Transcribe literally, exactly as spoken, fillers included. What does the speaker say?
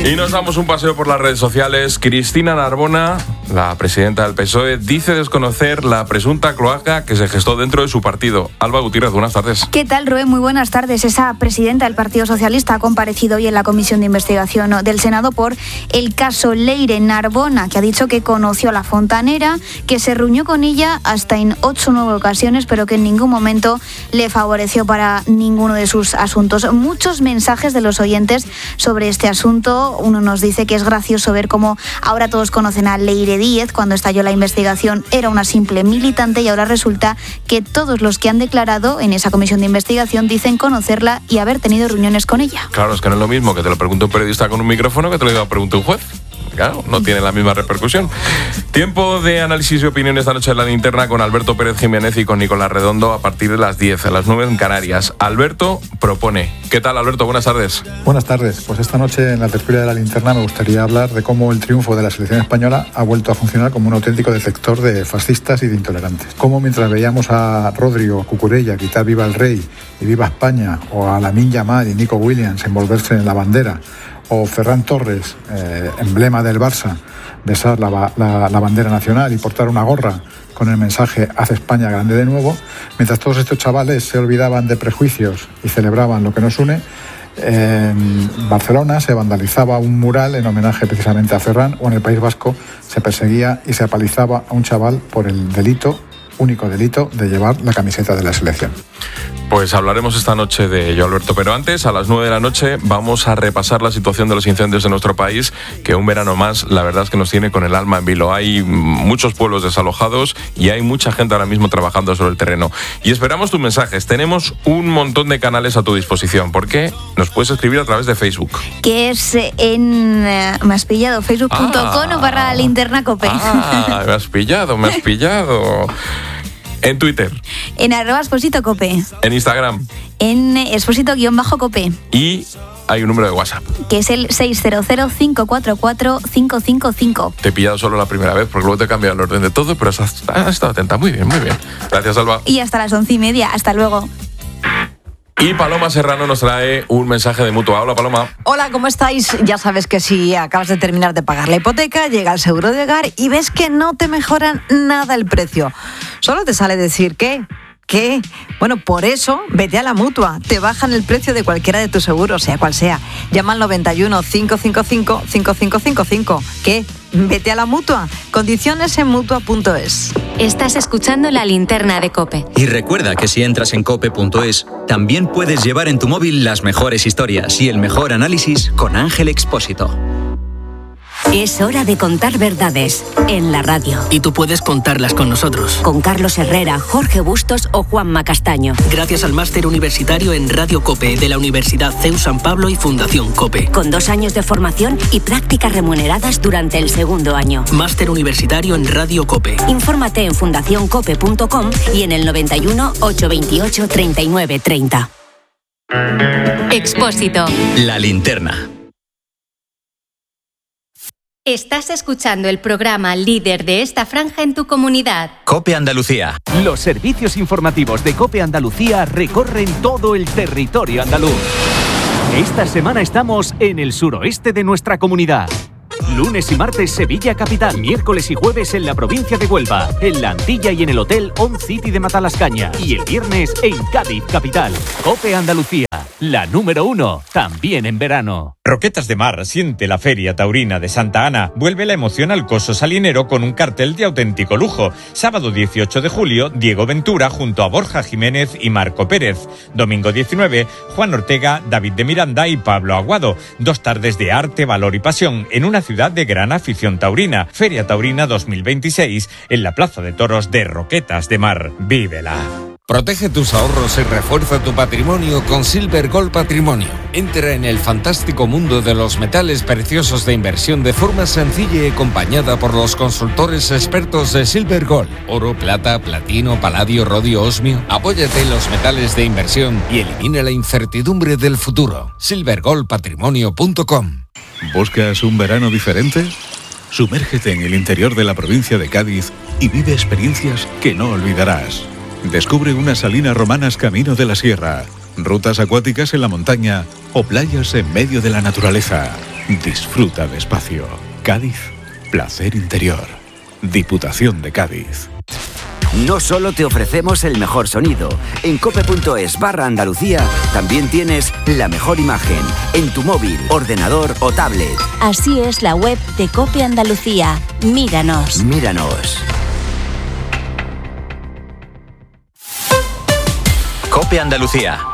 Y nos damos un paseo por las redes sociales. Cristina Narbona, la presidenta del P S O E, dice desconocer la presunta cloaca que se gestó dentro de su partido. Alba Gutiérrez, buenas tardes. ¿Qué tal, Rubén? Muy buenas tardes. Esa presidenta del Partido Socialista ha comparecido hoy en la Comisión de Investigación del Senado por el caso Leire. Narbona, que ha dicho que conoció a la fontanera, que se reunió con ella hasta en ocho o nueve ocasiones, pero que en ningún momento le favoreció para ninguno de sus asuntos. Muchos mensajes de los oyentes sobre este asunto. Uno nos dice que es gracioso ver cómo ahora todos conocen a Leire Díez. Cuando estalló la investigación era una simple militante y ahora resulta que todos los que han declarado en esa comisión de investigación dicen conocerla y haber tenido reuniones con ella. Claro, es que no es lo mismo que te lo pregunte un periodista con un micrófono que te lo pregunte un juez. Claro, no tiene la misma repercusión. Tiempo de análisis y opinión esta noche en La Linterna con Alberto Pérez Jiménez y con Nicolás Redondo a partir de las diez, a las nueve en Canarias. Alberto propone. ¿Qué tal, Alberto? Buenas tardes. Buenas tardes. Pues esta noche en la tertulia de La Linterna me gustaría hablar de cómo el triunfo de la selección española ha vuelto a funcionar como un auténtico detector de fascistas y de intolerantes. Cómo mientras veíamos a Rodri o a Cucurella gritar Viva el Rey y Viva España, o a Lamine Yamal y Nico Williams envolverse en la bandera, o Ferran Torres, eh, emblema del Barça, besar la, la, la bandera nacional y portar una gorra con el mensaje Haz España grande de nuevo, mientras todos estos chavales se olvidaban de prejuicios y celebraban lo que nos une, en Barcelona se vandalizaba un mural en homenaje precisamente a Ferran, o en el País Vasco se perseguía y se apalizaba a un chaval por el delito, único delito, de llevar la camiseta de la selección. Pues hablaremos esta noche de ello, Alberto. Pero antes, a las nueve de la noche, vamos a repasar la situación de los incendios de nuestro país, que un verano más, la verdad es que nos tiene con el alma en vilo. Hay muchos pueblos desalojados y hay mucha gente ahora mismo trabajando sobre el terreno. Y esperamos tus mensajes. Tenemos un montón de canales a tu disposición, porque nos puedes escribir a través de Facebook. Que es en... Eh, me has pillado, facebook punto com ah, barra linterna cope. Ah, me has pillado, me has pillado. En Twitter. En arroba Exposito Cope. En Instagram. En Exposito-Cope. Y hay un número de WhatsApp. Que es el seis cero cero, cinco cuatro cuatro, cinco cinco cinco. Te he pillado solo la primera vez, porque luego te he cambiado el orden de todo, pero has, has estado atenta. Muy bien, muy bien. Gracias, Alba. Y hasta las once y media. Hasta luego. Y Paloma Serrano nos trae un mensaje de Mutua. Hola, Paloma. Hola, ¿cómo estáis? Ya sabes que si acabas de terminar de pagar la hipoteca, llega el seguro de hogar y ves que no te mejoran nada el precio. Solo te sale decir que... ¿Qué? Bueno, por eso vete a la Mutua. Te bajan el precio de cualquiera de tus seguros, sea cual sea. Llama al noventa y uno, cinco cinco cinco, cinco cinco cinco cinco. ¿Qué? Vete a la Mutua. Condiciones en mutua punto es. Estás escuchando La Linterna de COPE. Y recuerda que si entras en cope punto es, también puedes llevar en tu móvil las mejores historias y el mejor análisis con Ángel Expósito. Es hora de contar verdades en la radio. Y tú puedes contarlas con nosotros. Con Carlos Herrera, Jorge Bustos o Juanma Castaño. Gracias al máster universitario en Radio COPE de la Universidad C E U San Pablo y Fundación COPE. Con dos años de formación y prácticas remuneradas durante el segundo año. Máster universitario en Radio COPE. Infórmate en fundación cope punto com y en el noventa y uno, ochocientos veintiocho, treinta y nueve treinta. Expósito. La Linterna. Estás escuchando el programa líder de esta franja en tu comunidad. COPE Andalucía. Los servicios informativos de COPE Andalucía recorren todo el territorio andaluz. Esta semana estamos en el suroeste de nuestra comunidad. Lunes y martes Sevilla capital, miércoles y jueves en la provincia de Huelva, en La Antilla y en el Hotel On City de Matalascaña, y el viernes en Cádiz capital. COPE Andalucía, la número uno, también en verano. Roquetas de Mar siente la Feria Taurina de Santa Ana. Vuelve la emoción al coso salinero con un cartel de auténtico lujo. Sábado dieciocho de julio, Diego Ventura junto a Borja Jiménez y Marco Pérez. Domingo diecinueve, Juan Ortega, David de Miranda y Pablo Aguado. Dos tardes de arte, valor y pasión en una ciudad de gran afición taurina. Feria Taurina dos mil veintiséis en la Plaza de Toros de Roquetas de Mar. ¡Vívela! Protege tus ahorros y refuerza tu patrimonio con Silver Gold Patrimonio. Entra en el fantástico mundo de los metales preciosos de inversión de forma sencilla y acompañada por los consultores expertos de Silver Gold. Oro, plata, platino, paladio, rodio, osmio. Apóyate en los metales de inversión y elimina la incertidumbre del futuro. silver gold patrimonio punto com. ¿Buscas un verano diferente? Sumérgete en el interior de la provincia de Cádiz y vive experiencias que no olvidarás. Descubre unas salinas romanas camino de la sierra, rutas acuáticas en la montaña o playas en medio de la naturaleza. Disfruta despacio. Cádiz, placer interior. Diputación de Cádiz. No solo te ofrecemos el mejor sonido, en cope.es barra Andalucía también tienes la mejor imagen en tu móvil, ordenador o tablet. Así es la web de Cope Andalucía. Míranos. Míranos. Cope Andalucía.